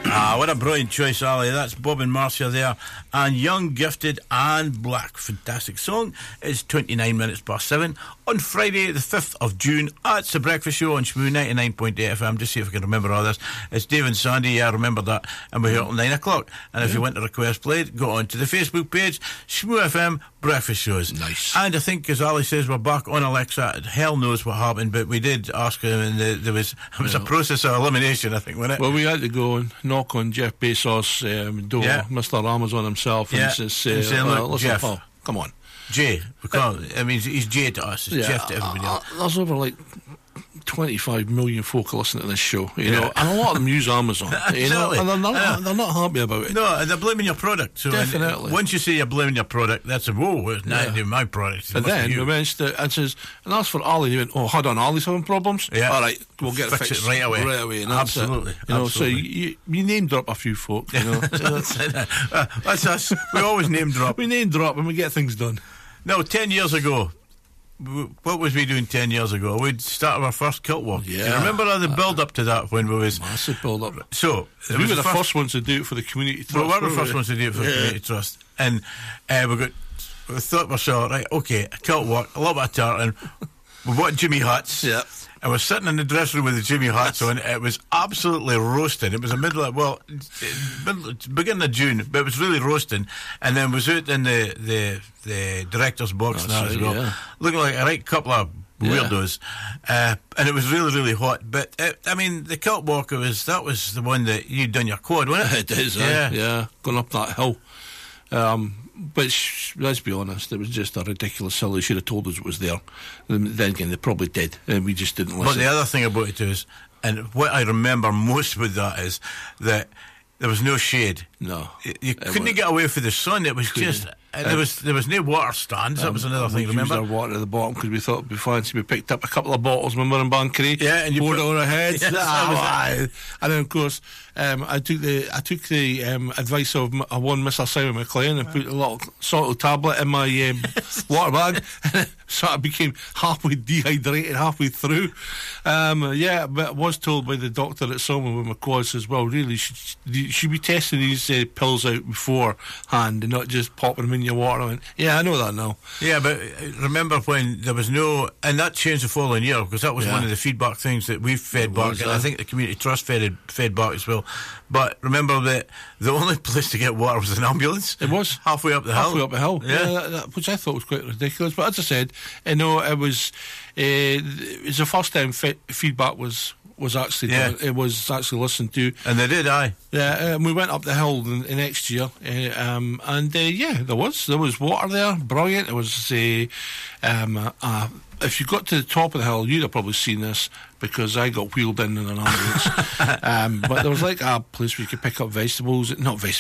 What a brilliant choice, Ali. That's Bob and Marcia there. And Young, Gifted and Black. Fantastic song. It's 29 minutes past 7 on Friday the 5th of June. It's The Breakfast Show on Shmoo 99.8 FM. Just see if I can remember all this. It's Dave and Sandy. Yeah, I remember that. And we're here till 9 o'clock. And if you want to request played, go on to the Facebook page, Shmoo FM Breakfast Shows. Nice. And I think, as Ali says, we're back on Alexa. Hell knows what happened, but we did ask him, and it was a process of elimination, I think, wasn't it? Well, we had to go and knock on Jeff Bezos' door, Mr. Amazon himself, and just say, look, listen, Jeff, Paul, come on. Jay, I mean, he's Jay to us. It's Jeff to everybody else. There's over like 25 million folk listening to this show, you know, and a lot of them use Amazon, you know, and they're not happy about it. No, they're blaming your product. So definitely. Once you say you're blaming your product, that's it's not my product. And then we mentioned it and says, and that's for Ali. He went, hold on, Ali's having problems? Yeah. All right, we'll get fix it fixed it right away. And that's Absolutely. It. You know, Absolutely. so you name drop a few folk, you know. That's us. We always name drop. We name drop when we get things done. No, 10 years ago, what was we doing 10 years ago? We'd started our first kilt walk. Yeah. You remember the build-up to that when we was... Massive build-up. So... We were the first ones to do it for the community trust. We were the first ones to do it for the community trust. And we thought to ourselves, right, okay, a kilt walk, a little bit of tartan. We bought Jimmy hats. Yeah. I was sitting in the dressing room with the Jimmy hats on. It was absolutely roasting. It was beginning of June, but it was really roasting. And then was out in the director's box as well, looking like a right couple of weirdos. And it was really, really hot. But the kilt walk, that was the one that you'd done your quad, wasn't it? It is, yeah, going up that hill. But let's be honest, it was just a ridiculous hill. They should have told us it was there. Then again, they probably did, and we just didn't listen. But the other thing about it is, and what I remember most with that is that there was no shade. No, you couldn't get away from the sun. It was just there was no water stands. That was another thing. Remember, we used our water at the bottom because we thought it'd be fancy. We picked up a couple of bottles when we were in Bankery. Yeah, and you poured it on our heads. Yes, and then of course, I took the advice of one Mr. Simon McLean and put a little salt tablet in my water bag. So I became halfway dehydrated halfway through. But I was told by the doctor at Selma with my quads as well, really, you should be testing these pills out beforehand and not just popping them in your water. I went, I know that now. Yeah, but remember when there was no... And that changed the following year, because that was one of the feedback things that we fed back, and I think the Community Trust fed back as well. But remember that the only place to get water was an ambulance. It was. Halfway up the hill. Yeah, which I thought was quite ridiculous. But as I said, it was the first time feedback was actually done. It was actually listened to, and they did. And we went up the hill the next year, and there was water there, brilliant. It was if you got to the top of the hill, you'd have probably seen this because I got wheeled in an ambulance. But there was like a place where you could pick up fruit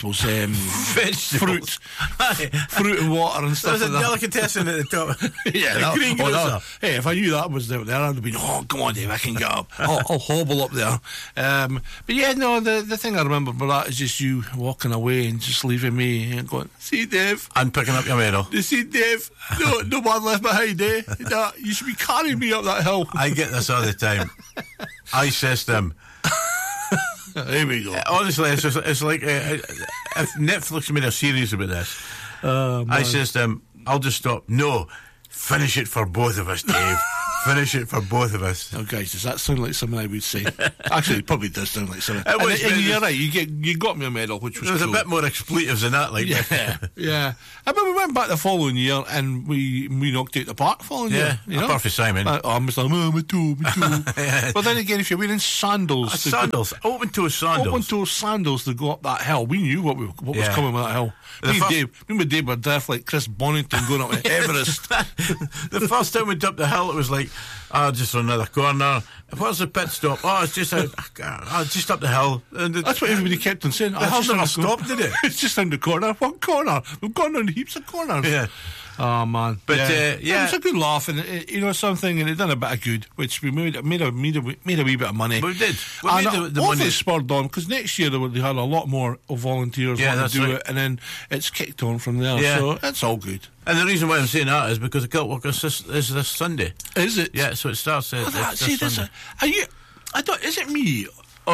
and water and stuff. There was a delicatessen at the top. Hey, if I knew that was there, I'd have been, come on, Dave, I can get up. I'll hobble up there. The thing I remember about that is just you walking away and just leaving me and going, see, Dave, and picking up your medal. See, Dave, no one left behind, eh? No, you should be carrying me up that hill. I get this all the time. I says to him, here we go. Honestly, it's like if Netflix made a series about this. I says to him, I'll just stop. No, finish it for both of us, Dave. Finish it for both of us. Oh, guys, does that sound like something I would say? Actually, it probably does sound like something. And you're right. You got me a medal, which was there was cool. A bit more expletives than that, like. Yeah. But we went back the following year and we knocked out the park following year. Apart from Simon. I'm just like, me too. But then again, if you're wearing sandals, open-toe sandals to go up that hill, we knew what was coming with that hill. Me and Dave were deaf like Chris Bonington going up to Everest. The first time we went up the hill, it was like, just another corner. What's the pit stop? It's just just up the hill. And that's what everybody kept on saying. The hill's never stopped, did it? It's just down the corner. What corner? We've gone down heaps of corners. Yeah. Oh man, but it was a good laugh, and something, and it done a bit of good, which we made a wee bit of money. But we did. We made the money spurred on because next year they had a lot more volunteers wanting to do it, and then it's kicked on from there. Yeah. So it's all good. And the reason why I'm saying that is because the Kilt Walk is this Sunday. Is it? Yeah. So it starts. Is it me or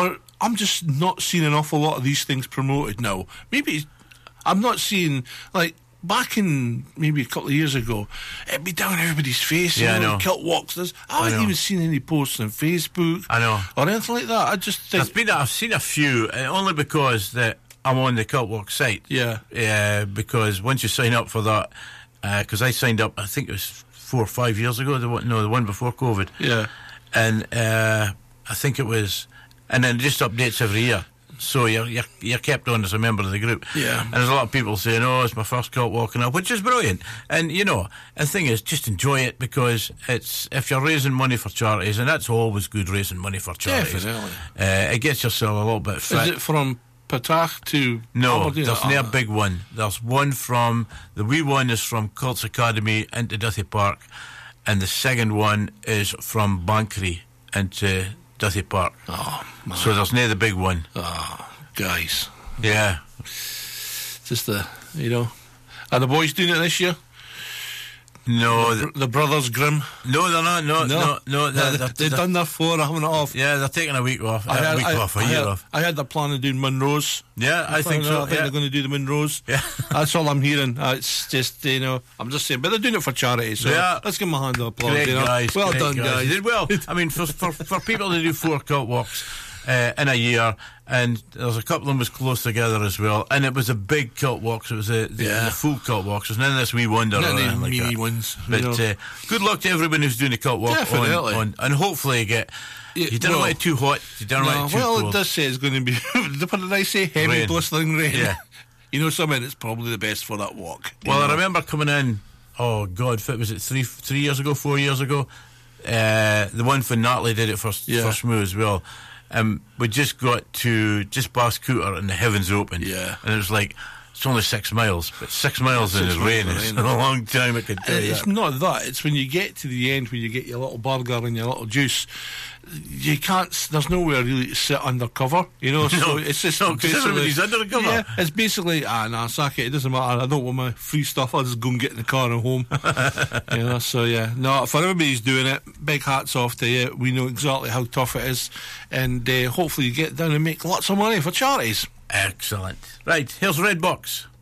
I'm just not seeing an awful lot of these things promoted now. Maybe I'm not seeing, like, back in maybe a couple of years ago, it'd be down everybody's face. Yeah, you know, I know. Kilt walks. I haven't even seen any posts on Facebook. I know. Or anything like that. I just think. I've seen a few, only because that I'm on the Kilt Walk site. Yeah. Because once you sign up for that, because I signed up, I think it was 4 or 5 years ago. The one before COVID. Yeah. And I think it was, and then it just updates every year. So you're kept on as a member of the group. Yeah. And there's a lot of people saying, "Oh, it's my first Kilt Walking up," which is brilliant. And and the thing is, just enjoy it, because it's, if you're raising money for charities, and that's always good, raising money for charities. Definitely. It gets yourself a little bit fit. Is it from Patach to No, Aberdeen? there's no big one. There's one from, the wee one is from Cults Academy into Duthie Park, and the second one is from Bankery into Duthie Park. Oh, man. So there's no the big one. Oh, guys. Yeah. Just are the boys doing it this year? No, The Brothers Grimm? no, they're not. No. They've done their 4, having it off. Yeah, they're taking a week off. A year off. I had the plan of doing Munros. Yeah, I think so. I think they're going to do the Munros. Yeah. That's all I'm hearing. It's just, I'm just saying, but they're doing it for charity, so Yeah. let's give them a hand of applause. Great guys. Well great done, guys. They did well. I mean, for people to do 4 Kilt Walks in a year, and there's a couple of them was close together as well, and it was a big Kilt Walks. It was the full Kilt Walks. There's none of this wee wonder or None of anything the like mini that. ones. But good luck to everyone who's doing the Kilt Walk Definitely. and hopefully you don't want it too hot, you don't want it too cold. It does say it's going to be, what did I say? Heavy, Rain. blistering rain. Yeah. Something, it's probably the best for that walk. Well, I remember coming in, oh God, was it 3 years ago, 4 years ago? The one for Natley did it for Shmoo as well. We just got to just past Cooter and the heavens open. Yeah. And it was like, it's only 6 miles, but 6 miles in the rain is a long time. It could do It's that. not that. It's when you get to the end, when you get your little burger and your little juice, you can't. There's nowhere really to sit under cover, So it's just because everybody's under the cover. Yeah, it's basically sack it. It doesn't matter. I don't want my free stuff. I'll just go and get in the car and home. So yeah, no. For everybody's doing it, big hats off to you. We know exactly how tough it is, and hopefully you get down and make lots of money for charities. Excellent. Right, here's Red Box.